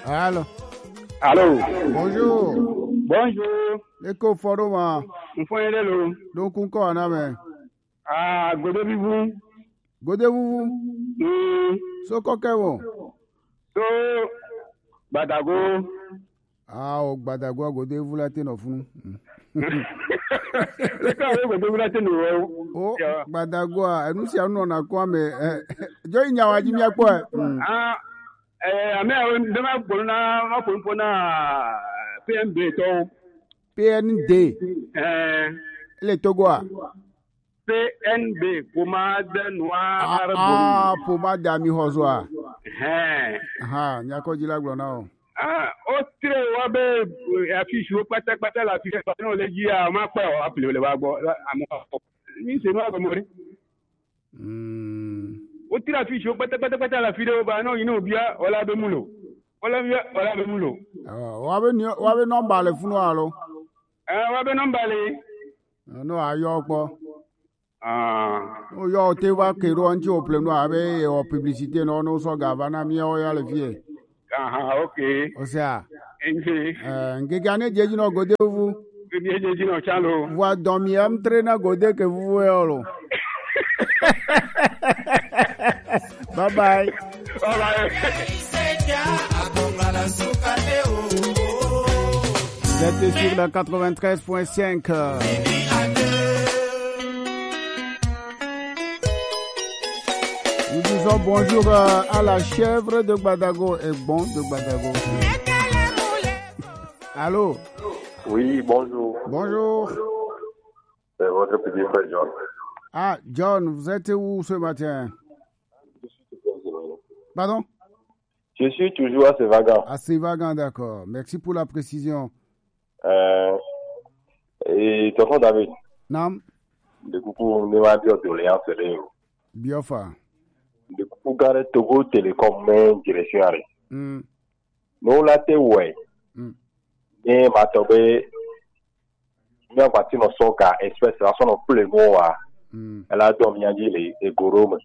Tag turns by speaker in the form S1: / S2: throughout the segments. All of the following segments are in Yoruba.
S1: Allô.
S2: Allô.
S1: Bonjour.
S2: Bonjour.
S1: Eko foruma.
S2: Mfoyelelo.
S1: Donc on ko aname.
S2: Ah, gode bibu.
S1: Gode wuwu. So kokewo.
S2: So Badago.
S1: Ah, o Badago gode wulate no funu. Oh, Badago, enu si anu na kwa me jo nyawa ji mi apo
S2: Ah, ame ndema boluna ma polpona PMB to.
S1: PND. Le Togo a.
S2: PNB pomade noire
S1: Ah, pomade ami hozo a.
S2: Ha,
S1: nyako jila glo na o.
S2: Ah, o tire wa be affiche o pata la affiche pa no le ji a ma pa o appelé le wa gbo amu ni se no agomori. O tire affiche o pata la affiche ba no inu bia ola be mulo. Ola be mulo.
S1: Wa be number le funu alo.
S2: Wa be number le.
S1: No ayo po.
S2: O
S1: yo te wa kero anti o pleno abe o publicité no so gavana mi o ya le vie.
S2: Okay.
S1: O sea.
S2: Enje.
S1: Ngegane jeji no gode vous.
S2: Jeji no chalo.
S1: Wa domi am traîner gode que vous olo. Bye bye.
S2: All right.
S1: Vous êtes sur le 93.5. Nous disons bonjour à la chèvre de Badago et bon de Badago. Allô?
S3: Oui, bonjour.
S1: Bonjour.
S3: C'est votre petit frère John.
S1: Ah, John, vous êtes où ce matin? Pardon?
S3: Je suis toujours à Sévagan.
S1: À Sévagan, d'accord. Merci pour la précision.
S3: Et tonton David.
S1: Nam?
S3: De coucou, ne m'a bien de l'éan serré.
S1: Biofa.
S3: De coucou, gare Togo Télécom, mais direction arrêt. Nous la te ouais. Et ma tombé. Nous avons nos soca, espèce, la son plus le mot. Elle a dormi à dire les gorom.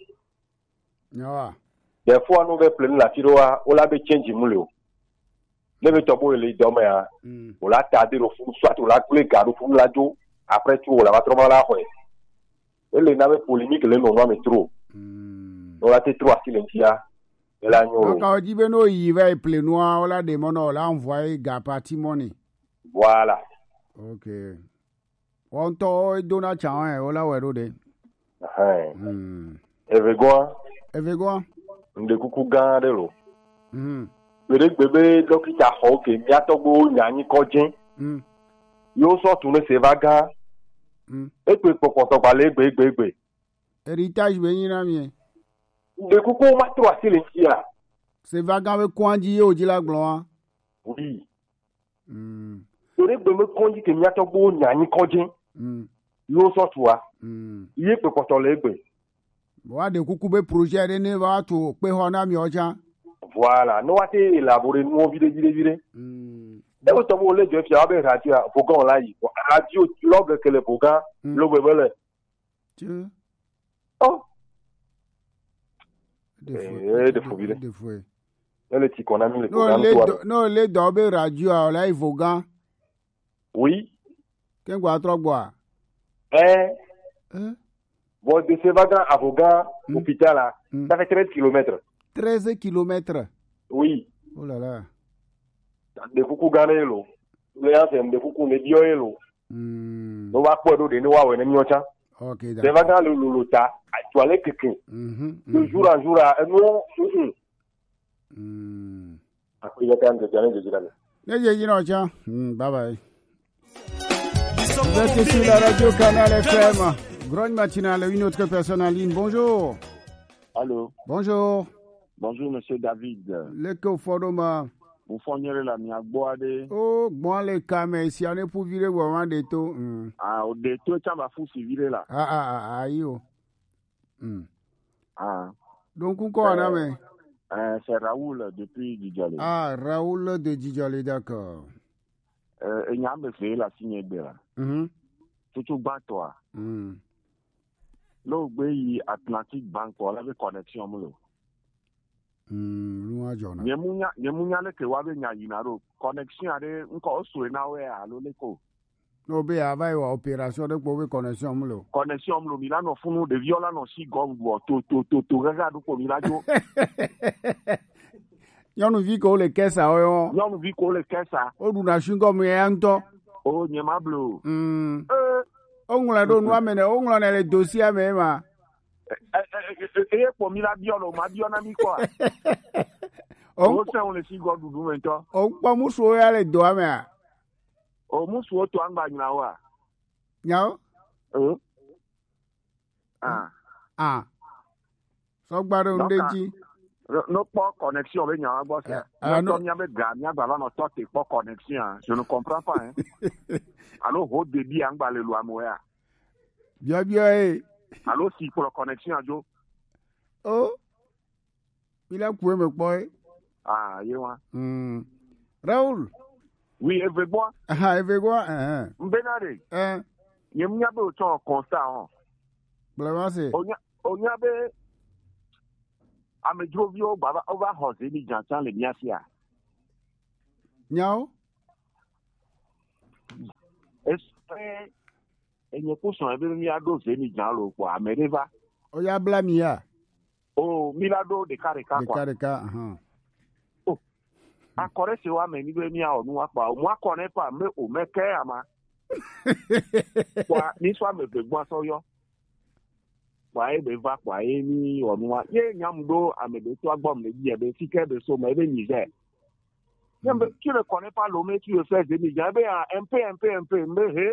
S3: Des fois, nous avons plein la tiroa, on l'a bien change moulio. Ne veut pas les dormir. On l'a tardé au fond, soit on l'a coulé garde au fond de la dos. Après tout, on l'a trop mal à la et les naves polémiques, les noms mais trop. On l'a trop à silencia. Et là, nous.
S1: Donc, on dit, ben, non, il va être plein noir, on l'a demandé, on l'a envoyé, gapati money.
S3: Voilà.
S1: Ok. On t'a donné un chien, on l'a oué.
S3: Evegoa. De coucou gare de l'eau. Le bébé, docteur Hawk, Miatogo, Nani Kodjin. Yo sort tourner ses vagas. Et puis, pour qu'on s'en parle, bébé.
S1: Héritage, ben, mien.
S3: De coucou, ma trois silencia.
S1: C'est vagas avec quoi dit au dit la gloire?
S3: Oui. Le bébé, qu'on dit que Miatogo, Nani Kodjin. Yo sort toi. Il est pour qu'on s'en lève.
S1: Voilà, de coucou, be projet, de va tout, pe hona mi oja.
S3: Voilà, nous avons élaboré, nous avons vidé. Et vous savez, les gens qui ont radio, pour qu'on l'aille. Radio, log que le programme, le bébé.
S1: Tu
S3: Oh.
S1: Des fois.
S3: Le petit qu'on a mis le programme.
S1: Non, les dobé radio, là, il faut gant.
S3: Oui.
S1: Qu'est-ce qu'on a trop boire?
S3: Bon, de Sévagan à Vaughan, hôpital, là, ça fait 13 km.
S1: 13 km?
S3: Oui.
S1: Oh là là.
S3: De coucou gagner l'eau. De coucou ne dio l'eau. Nous va quoi de nous avoir une miocha.
S1: Ok, d'accord.
S3: Sévagan le lota, tu allais quelqu'un. De jour en jour, non. Après, il y a quand même des années de dire.
S1: Bye bye. Vous êtes sur la radio Canal FM. Grogne matinale, une autre personne en ligne. Bonjour.
S4: Allô.
S1: Bonjour.
S4: Bonjour, monsieur David.
S1: L'éco forum.
S4: Vous fournirez la mienne à boire.
S1: Oh, bon, les caméras, si on est pour virer vraiment des taux.
S4: Ah, au détour, tu vas foutre virer là.
S1: Yo. Donc, on connaît.
S4: C'est Raoul depuis Djidjali.
S1: Ah, Raoul de Djidjali, d'accord.
S4: Il y a un peu la signe de là. Tout bas toi. Là, au pays Atlantic Bank, on avait connexion.
S1: Nuwa jona.
S4: Nyemunya le ke wa be nya yinaro connection ade nko so na we alo le ko.
S1: No be ava wa opération de ko be connexion mlo.
S4: Connection mlo mi la no funu de viola no si gombo to gaga du ko mi la jo.
S1: Yonu vi ko le kesa oyo.
S4: Yonu vi ko le kesa.
S1: O du na shingo mi yanto.
S4: O nyema blo.
S1: Ongla do nwa mene ongla na le dossier me ma.
S4: Po mi la biolo ma biona mi ko. O se on le si go du mento.
S1: O pa muso ya le do ame.
S4: O muso to angba nyina wa.
S1: Nyao? So gbaro ndeji.
S4: No pas connexion avec nya gbo se. No nya be ga nya baba no to te pas connexion. Je ne comprends pas hein. Alors haut débit angba le lo amoya.
S1: Bien bien.
S4: Alors si pour la connexion ajo.
S1: Oh. Il a coué me boy.
S4: Yewa.
S1: Raoul.
S4: Oui, Evegwa.
S1: Evegwa.
S4: Mbenare. Yemnya be o ton constat on.
S1: Blamase.
S4: Onya be amejrovio baba over house ni jantan le biasia.
S1: Nyao.
S4: Enye kuson ebe mi ado se ni jan lo po amereva.
S1: Oya blamia.
S4: Milado de Careka. Akore se wa me ni be mi a onu wa pa. Mo akore pa me o meke ama. Kwa ni so me be gbo so yo. Kwa e be va kwa e ni onu wa. Ye nyamdo amede to agbom le bi e be sike be so me be ni je. Yembe ki le connais pas l'homme qui le fait de mi jabe a MP me he.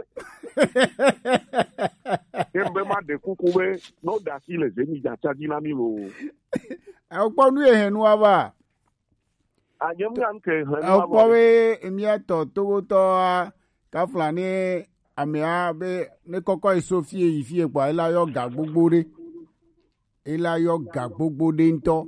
S4: Yembe ma de kukuwe no da si le zemi jata dinami lo.
S1: E po nu ehenu aba.
S4: Anyem yan ke ehenu aba.
S1: E po we emi ato to ka flani amia be ne koko isofie ifie po ila yo ga gbogbo re. Ila yo ga gbogbo de nto.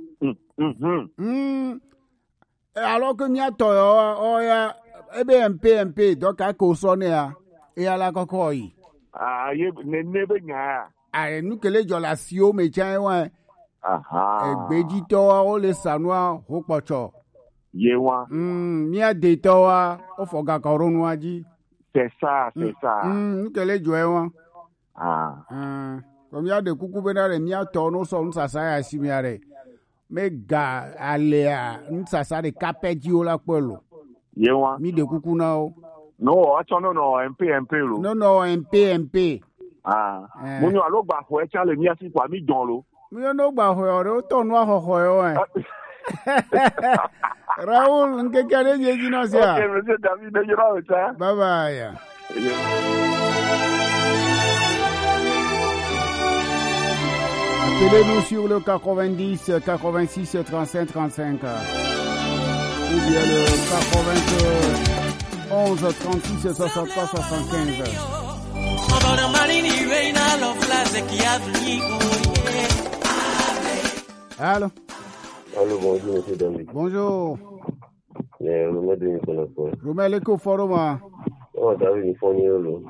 S1: Alors que mi ato ya ebe MP donc a ko so ne ya e ala koko yi.
S4: Ye ne be nya.
S1: Nu kele jo la si o me chan wa. Egbeji to wa o le sanua ho pocho.
S4: Ye wa.
S1: Mi a de to wa o foga ka ronu aji.
S4: C'est ça.
S1: Nu kele jo e wa. Ko mi a de kuku be na re mi ato no so nsasa ya si mi are. Mega alea nsasa de kapeji o la pelo.
S4: Yewa.
S1: Mi de kuku na o.
S4: No, acho no MP lo.
S1: No MP.
S4: Mo alo gba fo e cha le mi asi kwa mi don lo.
S1: Mi no gba fo o to nu ahoho o Raoul nkekere jeji no sia.
S4: Okay, monsieur David de Jira ta.
S1: Bye bye. Appelez-nous sur le 90 86 35 35 ou bien le 91 36 63 75. Allô?
S5: Allô, bonjour, monsieur David.
S1: Bonjour.
S5: Romain
S1: Leko Foroma.
S5: Oh, David, il faut mieux, là.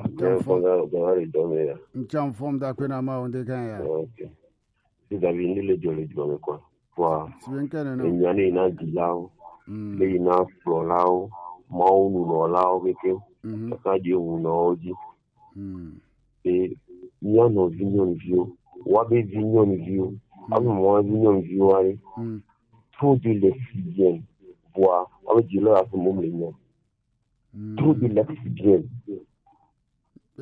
S1: Il en forme d'acquénama, on dégaine.
S5: Ok. Si David, il est joli, quoi. Quoi.
S1: C'est bien qu'elle est.
S5: Il y a une dilao. Il y a une flolao. Mau no lao, veke. Ça dit, on a dit. Et il y a no vignon vieux. Wabe vignon vieux. Avec moi, vignon vieux, allez. Trop de l'exigène. Voir. Avec du lait à ce moment-là. Trop de l'exigène.
S1: Tu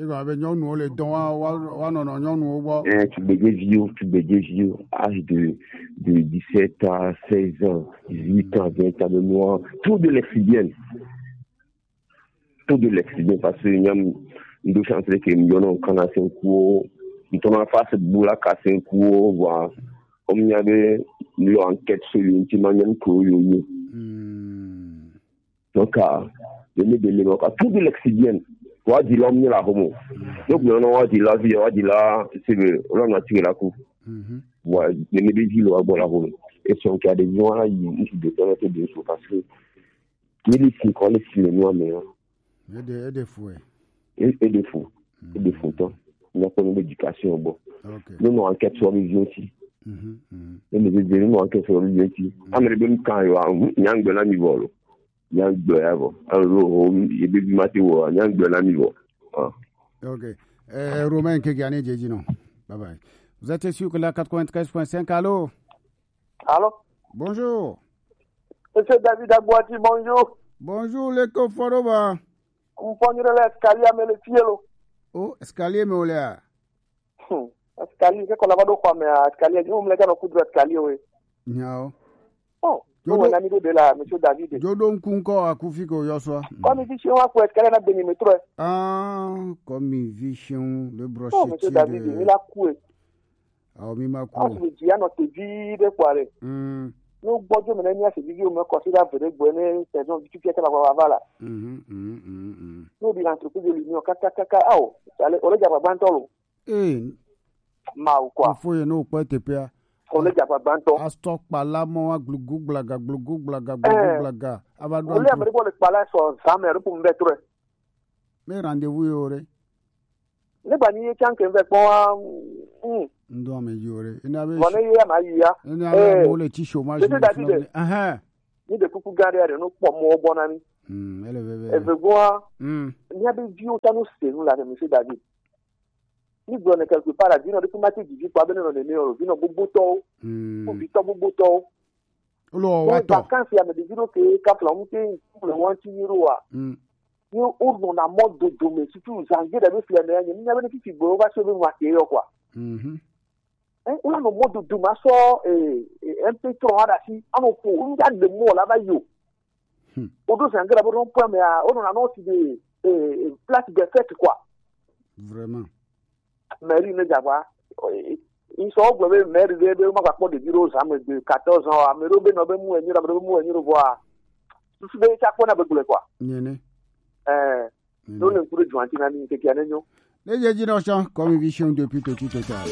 S5: bégages vieux, âge de 17 à 16 ans, 18 ans, 20 ans de noir, tout de l'exigène. Tout de l'exigène, parce que nous avons une chance que nous avons un coup, nous avons face à boula cassé un coup, voilà. Comme il y avait une enquête sur l'intimement pour nous. Donc, tout de l'exigène. Wa di la mi la homo donc non wa di la vie wa di la c'est le on a tiré la coup wa ne be di lo agbo la homo et son qui a des gens là il de temps de choses parce que il est qu'on les films moi mais
S1: et des fous
S5: et des fous tant il y a pas d'éducation bon nous enquête sur les aussi ene be ni mo ke so ru yeti amere be kan yo nyangbe na mi bolo nyangbe avo alo e be mati wo nyangbe na mi bo
S1: OK. Romain Kegiane Djedino. Bye bye. Vous êtes sur la 93.5. Allô?
S6: Allô?
S1: Bonjour.
S6: Monsieur David Agouati, bonjour.
S1: Bonjour, les Koforoba.
S6: Vous prenez l'escalier, mais le cielo.
S1: Oh, escalier, mais olé.
S6: Escalier, c'est qu'on a pas de quoi, mais escalier, nous, on l'a gagné au coup de l'escalier, oui.
S1: Non.
S6: Oh, nous, on a mis de là, monsieur David.
S1: Jodon Kunko à Koufiko, Yoswa.
S6: Comme il dit chez moi, pour escalier, on a béni métro.
S1: Ah, comme une vision, le brochet.
S6: Oh, monsieur David, il a coué.
S1: Ah, mi ma
S6: coué. Ah, je dis, il y a notre vie de quoi, nous, bon Dieu, maintenant, c'est vidéo, mais considère que les saison du pied à la voilà. Nous, l'entreprise de l'Union, on est déjà bantolo. Ma ou quoi?
S1: Il faut y pas te paya.
S6: On est déjà bantolo.
S1: A stock palamo, glugou blaga.
S6: On est amené pour le palais sur sa mère pour me mettre.
S1: Mais rendez-vous, y aurait.
S6: Les banniers, tiens, que avec moi.
S1: Ndo amejore. Inabe.
S6: Bone ye ma yia.
S1: Inabe mo le ti chômage.
S6: Ni de kuku gare are no po mo bonani.
S1: Ele bebe.
S6: E vegoa. Ni abe vi o tanu se nu la de monsieur David. Ni gbo ne quelque part a dino de tomate di pa bene no ne o dino bubuto. O bito bubuto.
S1: Lo wa to.
S6: Vacances ya me di dino ke ka fla mu ke le wanti ni roa. Ni urno na mode do me si tu zange da be fia na ni na be fi gbo ba so be wa ke yo kwa. Una no modo do maso MP3 ada si anofo unja de mo la ba yo odo sangara bo non point mais on a not de place de fête quoi
S1: vraiment
S6: mairie ne jaba ils sont obligés mairie de ma pas de bureau ça me de 14 ans mais robe no be mu enyi ra be mu enyi ro voir tout ce be cha ko na be gule quoi
S1: nene
S6: non le pour jointi na ni ke kiane nyo
S1: les générations comme vision depuis petit total.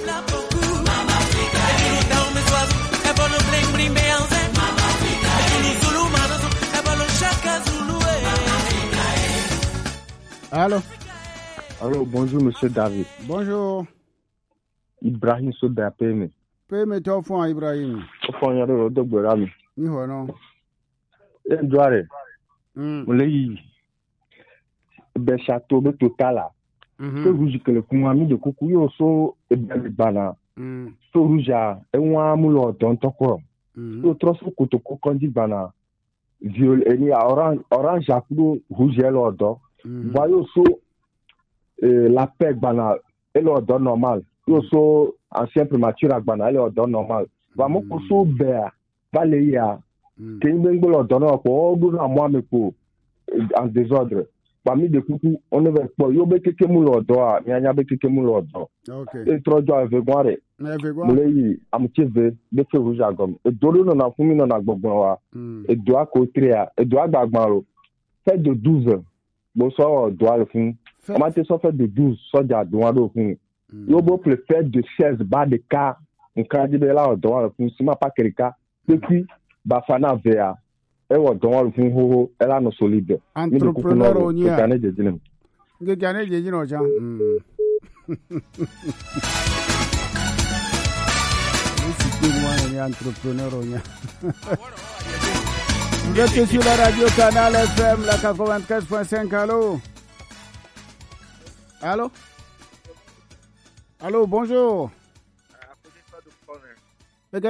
S1: Allô?
S7: Allô, bonjour, monsieur David.
S1: Bonjour.
S7: Ibrahim Soda Peme.
S1: Peme, tu as fait Ibrahim.
S7: Tu as fait un docteur.
S1: Ni non.
S7: Et Douare. Moulay. Ben, château de total. Que rouge que le Koumami de Koukouyo so et Bana. So rouge à un moulot dans ton corps. So trop Kotoko Kondi Bana. Violet et orange à coup rouge et l'ordre. Voyons so la paix Bana et l'ordre normal. Yo so ancien prématuré Bana et l'ordre normal. Vraiment so béa. Valéa. Kéimbengo l'ordre normal. Pour à moi, mais pour en désordre. Parmi des coucous, on ne veut pas. Yo be keke mulo do a, mi anya be keke mulo do.
S1: OK.
S7: E trojo ave gware. Mule yi amcheve be fe rouge agom. E dolo no na fumi no na gbogbon wa. E do a ko tria, e do a gbagban ro. Fait de 12. Bo so do a le fun. On m'a te so fait de 12 soja do a do fun. Yo bo le fait de 16 ba de ka. On ka di be la do a le fun, si ma pa kerika. Depuis Bafana Vea. Ewa don fun ho ela no solide
S1: entrepreneur onia
S7: gane jejinem
S1: gane jejino ja entrepreneur onia vous êtes sur la radio Canal FM la 93.5 allô allô bonjour OK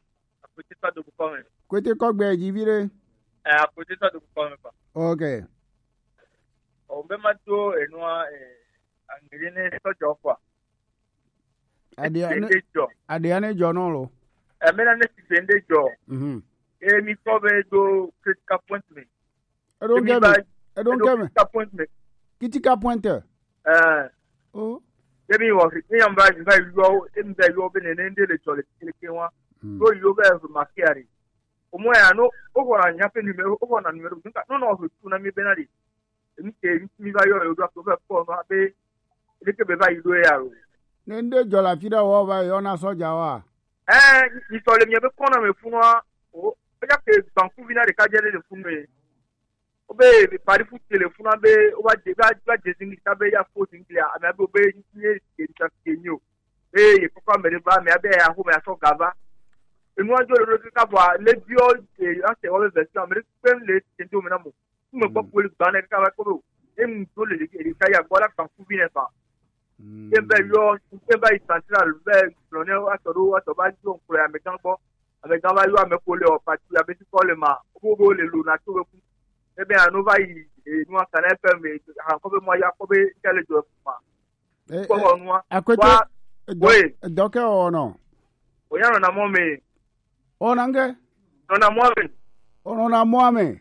S1: côté Kogbe Jibire
S8: à côté de Bukome pas.
S1: OK.
S8: On be mato enwa angene sojo kwa.
S1: Adiane jo no lo.
S8: Mena ne sipende jo. Mi ko be do critical point me.
S1: I don't get me.
S8: Critical point me.
S1: Critical pointer.
S8: Oh. Debi wo mi amba ba yo embe yo be ne nde le chole kenwa. So yo be makiari. Omo ya no ogora nyape numero ogora numero no so na mi benari mi ba yo do to be ko no abe leke be ba ido ya ro
S1: nende jola fida wo ba yo na soja wa
S8: ni so le mi be ko na me funwa o ja ke banku vina de kajere le funu e obe be pari fu telefone abe o ba je singi tabe ya fo singi a me abe obe ni e ta kenyo et pourquoi me pas mais abe ya ko me aso gava et moi je le ka voir les bio et c'est on le version mais même les tento me na mo me ko ko le bana ka ba ko e mu to le ka ya bola ka fu bi ne pa e be yo e ba central be lone wa to ba jo ko ya me kan bo avec dans va me coller au parti avec tout le ma ko le luna to ku e be anu va yi e nous en canal fait mais encore moi ya ko be quel job ma ko nous
S1: à côté
S8: oui
S1: donc non
S8: o ya na mo me
S1: o nange
S8: na mo me
S1: o na mo me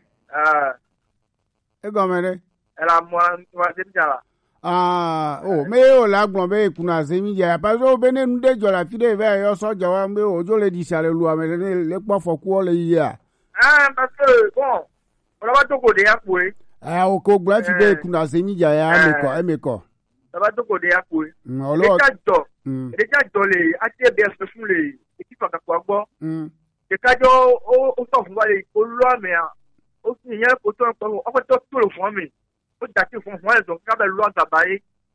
S1: e gomere
S8: la mo wa de jara
S1: me o la gbon be kuna semi ja pa so be ne nde jola fi de ve yo so jawa me o jo le di sale lu ame le po foku o le ya
S8: parce que bon on va to ko de ya ko
S1: o ko gba fi be kuna semi ja ya me ko
S8: ça va to ko de ya ko
S1: olo
S8: déjà dans les ATBS fún les équipes ka ko gbo e ka jo o so fún wa le ko lo ame o si yen ko to o ko to lo fún mi o da ti fún wa so ka be lo azabaye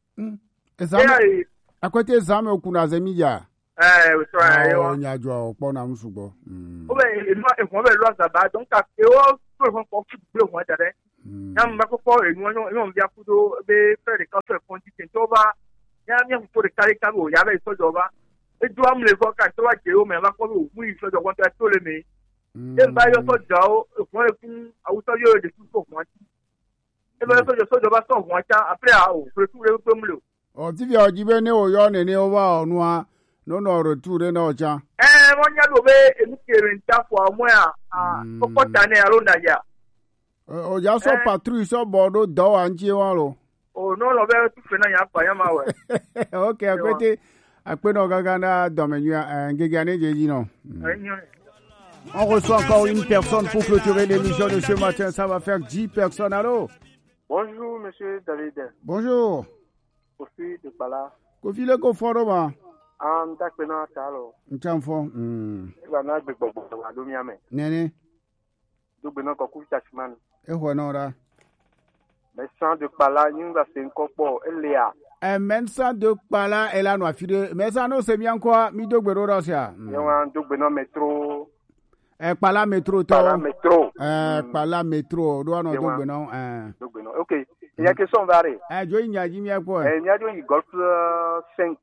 S1: à côté zame kuna semi ja
S8: so ayo
S1: nya jo po na musugbo
S8: o be e fún be lo azabaye donc ka e o to fún ko fún fún ja de ya mba ko e no bia kudo be fere ka so konti to ba ya mi ko de kare ka go ya be so jo ba e do am le ko ka to wa je o me ba ko mu yi so jo ko ta to le mi e ba yo so jao fún e fún awuso yo de so fún e ba so jo ba so fún cha après o tout le peu mu lo
S1: o ti bi o ji be ni o yo ni o wa onu a no no retour na o cha
S8: won ya lo be e mu kere nta fo amu a ko ta ne aro na ya
S1: o ja so patrouille so bodo do anji won lo
S8: o no lo be tu fe na ya pa ya ma we
S1: okay akwete akpeno gaga na domenu ngege ane jeji no on reçoit encore une personne pour clôturer l'émission de ce matin. Ça va faire 10 personnes. Allô?
S9: Bonjour, monsieur David.
S1: Bonjour.
S9: Kofi de Pala.
S1: Kofi le Koforoba.
S9: Takpena Talo.
S1: Nchamfo.
S9: Wana Gbogbo, Adomiame.
S1: Nene.
S9: Dogbena Koku Tachman.
S1: Ehonora.
S9: Médecin de Pala, Yunga Senkopo, Elia.
S1: Un médecin de Pala, elle a noafide. Médecin, non, c'est bien quoi? Mi Dogbero Rosia.
S9: Yawan Dogbena Metro.
S1: Pala Metro to.
S9: Pala Metro.
S1: Pala Metro. Do no Dogbeno.
S9: Dogbeno. OK. Il y a question variée.
S1: Jo Inyaji mi akwa.
S9: Inyaji yi Golf 5.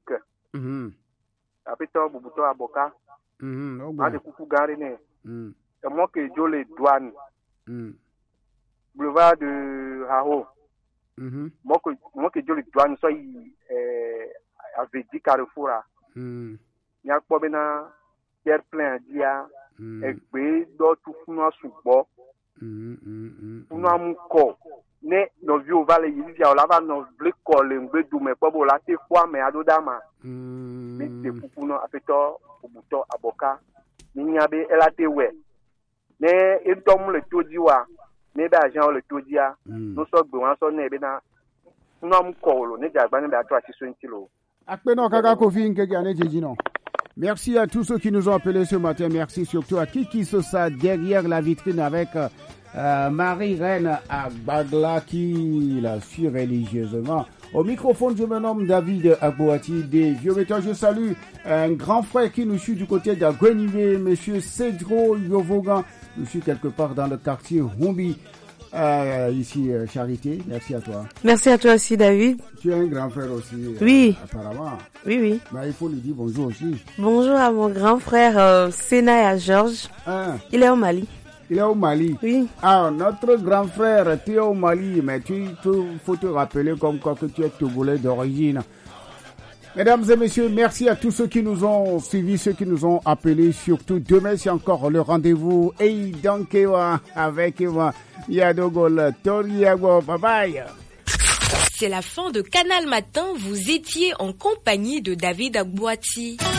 S9: Apito Bubuto Aboka. Ade kuku gari ne. Et moi que jo les douanes. Boulevard de Hao. Moi que jo les douanes so yi avait dit Carrefour. Nya ko bena Pierre plein dia. Egbe do tu funa sugbo funa mu ko ne no vi o vale yi via o lava no ble ko le ngbe du me pobo la te fwa me adodama mi te fufuna afeto obuto aboka ni nyabe elate we ne e to mu le toji wa ne ba ajan le toji a no so gbe wan so na ebe na funa mu ko lo ne jagba ne ba to ati so ntilo
S1: akpe no kaka Kofi nkeke ane jeji no. Merci à tous ceux qui nous ont appelés ce matin. Merci surtout à Kiki Sosa derrière la vitrine avec Marie-Reine Agbagla qui la suit religieusement. Au microphone, je me nomme David Abouati des Vieux-Métaux. Je salue un grand frère qui nous suit du côté d'Agwenivé, monsieur Cédro Yovogan. Je suis quelque part dans le quartier Humbi. Ici, Charité, merci à toi.
S10: Merci à toi aussi, David.
S1: Tu es un grand frère aussi.
S10: Oui.
S1: Apparemment.
S10: Oui.
S1: Mais il faut lui dire bonjour aussi.
S10: Bonjour à mon grand frère Séna et à Georges. Il est au Mali.
S1: Il est au Mali?
S10: Oui.
S1: Ah, notre grand frère, tu es au Mali, mais faut te rappeler comme quoi que tu es togolais d'origine. Mesdames et messieurs, merci à tous ceux qui nous ont suivis, ceux qui nous ont appelés. Surtout demain, c'est encore le rendez-vous. Et donc, avec Yadogol Toriago. Bye bye.
S11: C'est la fin de Canal Matin. Vous étiez en compagnie de David Abouati.